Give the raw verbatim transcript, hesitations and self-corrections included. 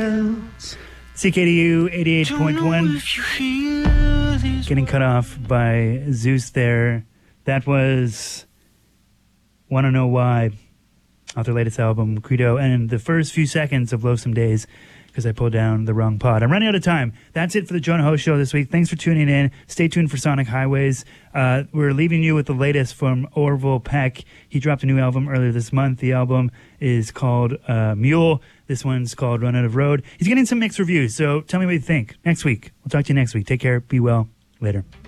else. C K D U eighty-eight point one. Getting cut off by Zeus there. That was Wanna Know Why off their latest album, Credo, and the first few seconds of Loathsome Days, because I pulled down the wrong pod. I'm running out of time. That's it for the Jonah Ho Show this week. Thanks for tuning in. Stay tuned for Sonic Highways. Uh, we're leaving you with the latest from Orville Peck. He dropped a new album earlier this month. The album is called uh, Mule. This one's called Run Out of Road. He's getting some mixed reviews, so tell me what you think. Next week. We'll talk to you next week. Take care. Be well. Later.